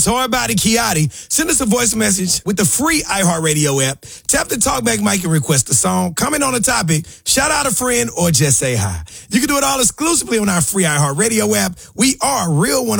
So everybody, Kiati, send us a voice message with the free iHeartRadio app. Tap the talkback mic and request a song. Comment on the topic, shout out a friend, or just say hi. You can do it all exclusively on our free iHeartRadio app. We are Real 101.